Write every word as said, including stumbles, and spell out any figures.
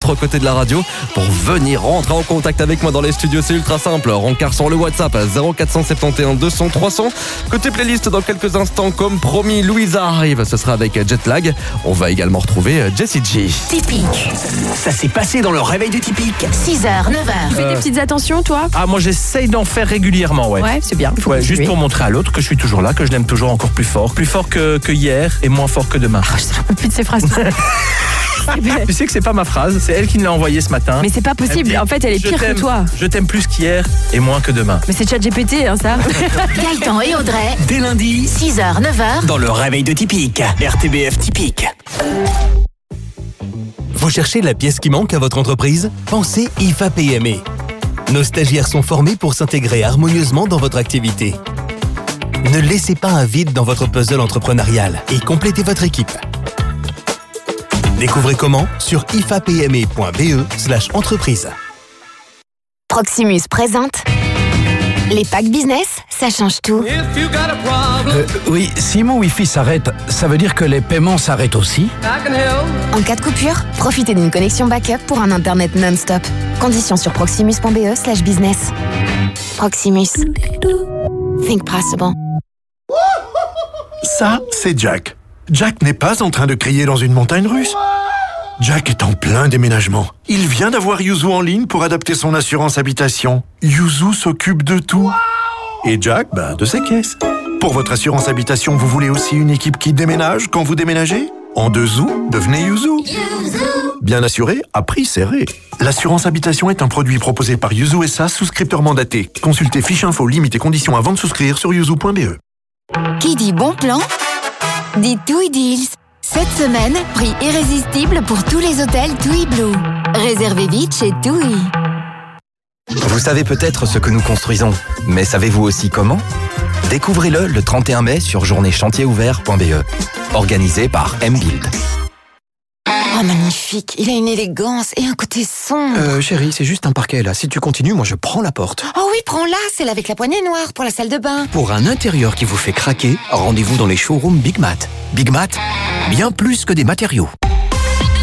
l'autre côté de la radio. Pour venir rentrer en contact avec moi dans les studios, c'est ultra simple. Rencard sur le WhatsApp à zéro quatre cent soixante et onze deux cents trois cents. Côté playlist, dans quelques instants, comme promis, Louisa arrive. Ce sera avec Jetlag. On va également retrouver Jessie J. Typique. Ça s'est passé dans le réveil de Typique. six heures, neuf heures. Tu fais Euh. des petites attentions, toi? Ah, moi j'essaye d'en faire régulièrement, ouais. Ouais, c'est bien. Il faut Ouais, continuer. juste pour montrer à l'autre que je suis toujours là, que je l'aime toujours encore plus fort. Plus fort que, que hier et moins fort que demain. Ah, je ne peux plus de ces phrases. Tu sais que c'est pas ma phrase, c'est elle qui me l'a envoyée ce matin. Mais c'est pas possible. Elle dit, En fait, elle est je pire que t'aime- toi. Je t'aime plus qu'hier et moins que demain. Mais c'est ChatGPT, hein, ça. Gaëtan et Audrey, Dès lundi, six heures, neuf heures. dans le réveil de Typique. R T B F Typique. Vous cherchez la pièce qui manque à votre entreprise? Pensez I F A P M E. Nos stagiaires sont formés pour s'intégrer harmonieusement dans votre activité. Ne laissez pas un vide dans votre puzzle entrepreneurial et complétez votre équipe. Découvrez comment sur ifapme.be slash entreprise. Proximus présente les packs business, ça change tout. Euh, oui, si mon Wi-Fi s'arrête, ça veut dire que les paiements s'arrêtent aussi? En cas de coupure, profitez d'une connexion backup pour un internet non-stop. Conditions sur proximus.be slash business. Proximus. Think possible. Ça, c'est Jack. Jack n'est pas en train de crier dans une montagne russe. Jack est en plein déménagement. Il vient d'avoir Yuzu en ligne pour adapter son assurance habitation. Yuzu s'occupe de tout. Et Jack, bah, de ses caisses. Pour votre assurance habitation, vous voulez aussi une équipe qui déménage quand vous déménagez? En deux zou, devenez Yuzu. Bien assuré, à prix serré. L'assurance habitation est un produit proposé par Yuzu S A, souscripteur mandaté. Consultez fiche info, limites et conditions avant de souscrire sur yuzu point b e. Qui dit bon plan dit TUI Deals. Cette semaine, prix irrésistible pour tous les hôtels TUI Blue. Réservez vite chez TUI. Vous savez peut-être ce que nous construisons, mais savez-vous aussi comment? Découvrez-le le trente et un mai sur journée chantier ouvert point b e, organisé par M-Build. Oh, magnifique. Il a une élégance et un côté sombre. Euh, chérie, c'est juste un parquet, là. Si tu continues, moi, je prends la porte. Oh oui, prends-la, celle avec la poignée noire pour la salle de bain. Pour un intérieur qui vous fait craquer, rendez-vous dans les showrooms Big Mat. Big Mat, bien plus que des matériaux.